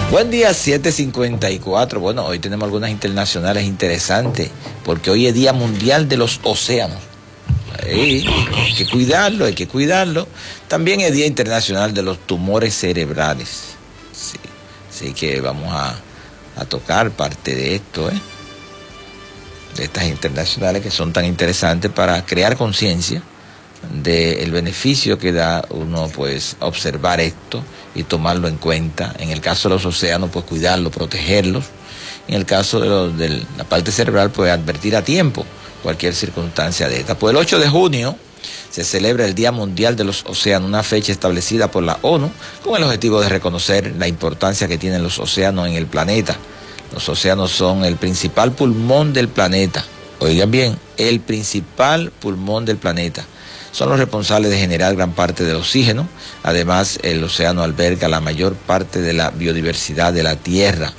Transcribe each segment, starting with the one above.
Buen día, 7:54. Bueno, hoy tenemos algunas internacionales interesantes, porque hoy es Día Mundial de los Océanos. Hay que cuidarlo, hay que cuidarlo. También es Día Internacional de los Tumores Cerebrales. Sí, así que vamos a tocar parte de esto, de estas internacionales que son tan interesantes para crear conciencia del beneficio que da uno, pues, observar esto y tomarlo en cuenta. En el caso de los océanos, pues cuidarlos, protegerlos. En el caso de la parte cerebral, pues advertir a tiempo cualquier circunstancia de esta. Pues el 8 de junio se celebra el Día Mundial de los Océanos, una fecha establecida por la ONU con el objetivo de reconocer la importancia que tienen los océanos en el planeta. Los océanos son el principal pulmón del planeta. Oigan bien, el principal pulmón del planeta. Son los responsables de generar gran parte del oxígeno. Además, el océano alberga la mayor parte de la biodiversidad de la Tierra.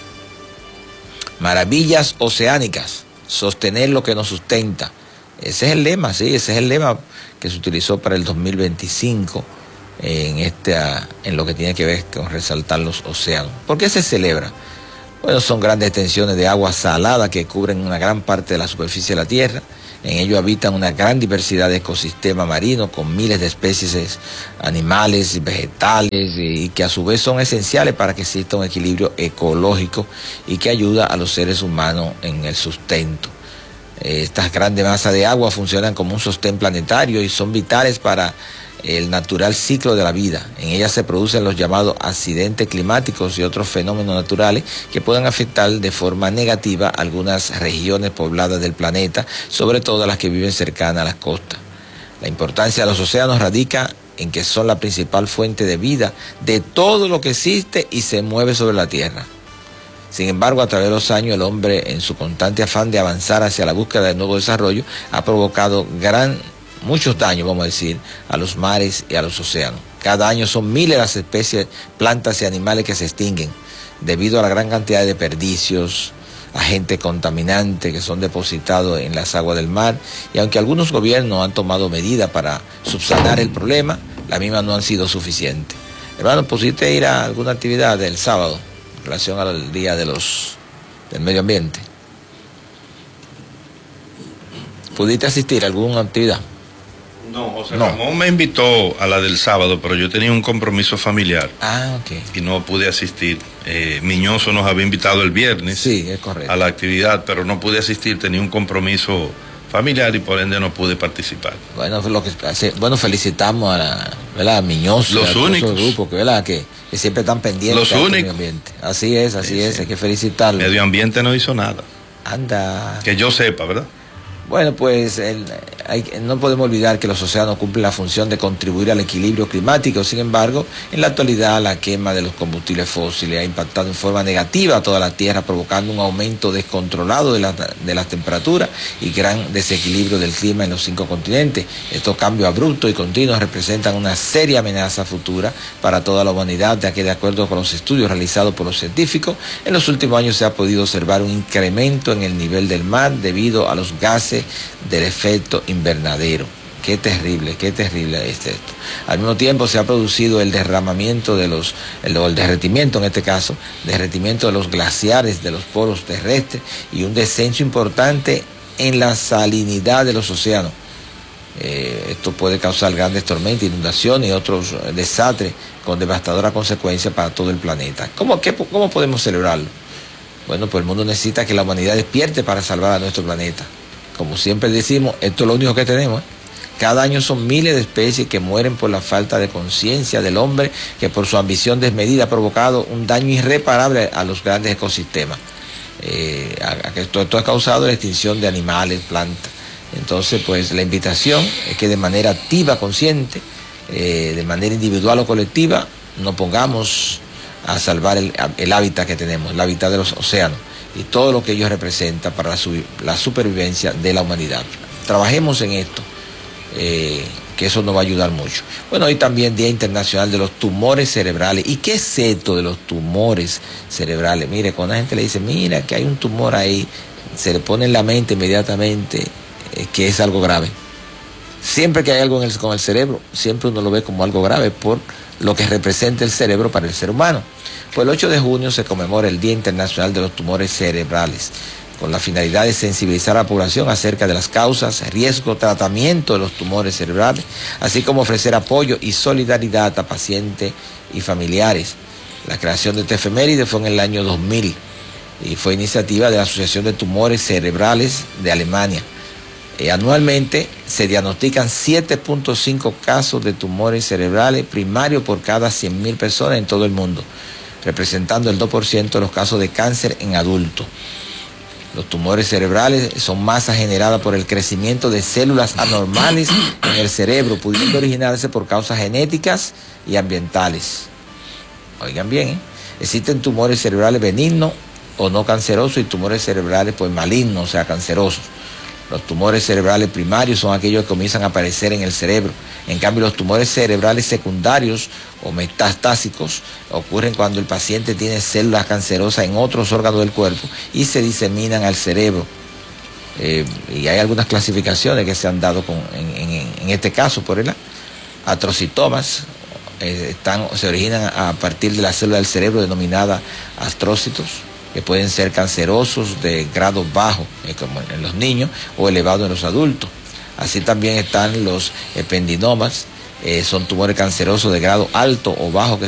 Maravillas oceánicas, sostener lo que nos sustenta. Ese es el lema, sí, ese es el lema que se utilizó para el 2025 en lo que tiene que ver con resaltar los océanos. ¿Por qué se celebra? Bueno, son grandes extensiones de agua salada que cubren una gran parte de la superficie de la Tierra. En ello habitan una gran diversidad de ecosistemas marinos con miles de especies animales y vegetales y que a su vez son esenciales para que exista un equilibrio ecológico y que ayuda a los seres humanos en el sustento. Estas grandes masas de agua funcionan como un sostén planetario y son vitales para el natural ciclo de la vida. En ellas se producen los llamados accidentes climáticos y otros fenómenos naturales que pueden afectar de forma negativa algunas regiones pobladas del planeta, sobre todo las que viven cercanas a las costas. La importancia de los océanos radica en que son la principal fuente de vida de todo lo que existe y se mueve sobre la Tierra. Sin embargo, a través de los años, el hombre, en su constante afán de avanzar hacia la búsqueda de nuevo desarrollo, ha provocado muchos daños, vamos a decir, a los mares y a los océanos. Cada año son miles las especies, plantas y animales que se extinguen debido a la gran cantidad de desperdicios, agentes contaminantes que son depositados en las aguas del mar. Y aunque algunos gobiernos han tomado medidas para subsanar el problema, las mismas no han sido suficientes. Hermano, ¿pusiste ir a alguna actividad del sábado en relación al Día del Medio Ambiente? ¿Pudiste asistir a alguna actividad? No, José Ramón me invitó a la del sábado, pero yo tenía un compromiso familiar. Ok. Y no pude asistir. Miñoso nos había invitado el viernes. Sí, es correcto. A la actividad, pero no pude asistir, tenía un compromiso familiar y por ende no pude participar. Bueno, felicitamos a Miñoso, los únicos grupos que siempre están pendientes los únicos. Del medio ambiente. Así es, hay que felicitarlos. Medio ambiente no hizo nada. Anda. Que yo sepa, ¿verdad? Bueno, pues no podemos olvidar que los océanos cumplen la función de contribuir al equilibrio climático. Sin embargo, en la actualidad la quema de los combustibles fósiles ha impactado en forma negativa a toda la Tierra, provocando un aumento descontrolado de las temperaturas y gran desequilibrio del clima en los 5 continentes. Estos cambios abruptos y continuos representan una seria amenaza futura para toda la humanidad, ya que de acuerdo con los estudios realizados por los científicos, en los últimos años se ha podido observar un incremento en el nivel del mar debido a los gases del efecto invernadero. Qué terrible es esto. Al mismo tiempo se ha producido el derramamiento el derretimiento en este caso, derretimiento de los glaciares de los polos terrestres y un descenso importante en la salinidad de los océanos. Esto puede causar grandes tormentas, inundaciones y otros desastres con devastadoras consecuencias para todo el planeta. ¿Cómo podemos celebrarlo? Bueno, pues el mundo necesita que la humanidad despierte para salvar a nuestro planeta. Como siempre decimos, esto es lo único que tenemos. Cada año son miles de especies que mueren por la falta de conciencia del hombre que por su ambición desmedida ha provocado un daño irreparable a los grandes ecosistemas. Esto ha causado la extinción de animales, plantas. Entonces, pues la invitación es que de manera activa, consciente, de manera individual o colectiva, nos pongamos a salvar el hábitat que tenemos, el hábitat de los océanos y todo lo que ellos representan para la supervivencia de la humanidad. Trabajemos en esto, que eso nos va a ayudar mucho. Bueno, hoy también Día Internacional de los Tumores Cerebrales. ¿Y qué es esto de los tumores cerebrales? Mire, cuando la gente le dice, mira que hay un tumor ahí, se le pone en la mente inmediatamente que es algo grave. Siempre que hay algo con el cerebro, siempre uno lo ve como algo grave por lo que representa el cerebro para el ser humano. Pues el 8 de junio se conmemora el Día Internacional de los Tumores Cerebrales, con la finalidad de sensibilizar a la población acerca de las causas, riesgo, tratamiento de los tumores cerebrales, así como ofrecer apoyo y solidaridad a pacientes y familiares. La creación de esta efeméride fue en el año 2000 y fue iniciativa de la Asociación de Tumores Cerebrales de Alemania. Anualmente se diagnostican 7.5 casos de tumores cerebrales primarios por cada 100.000 personas en todo el mundo, representando el 2% de los casos de cáncer en adultos. Los tumores cerebrales son masas generadas por el crecimiento de células anormales en el cerebro, pudiendo originarse por causas genéticas y ambientales. Oigan bien, existen tumores cerebrales benignos o no cancerosos y tumores cerebrales pues malignos, o sea, cancerosos. Los tumores cerebrales primarios son aquellos que comienzan a aparecer en el cerebro. En cambio, los tumores cerebrales secundarios o metastásicos ocurren cuando el paciente tiene células cancerosas en otros órganos del cuerpo y se diseminan al cerebro. Y hay algunas clasificaciones que se han dado en este caso por el astrocitomas. Se originan a partir de la célula del cerebro denominada astrócitos, que pueden ser cancerosos de grado bajo, como en los niños, o elevado en los adultos. Así también están los ependinomas, son tumores cancerosos de grado alto o bajo que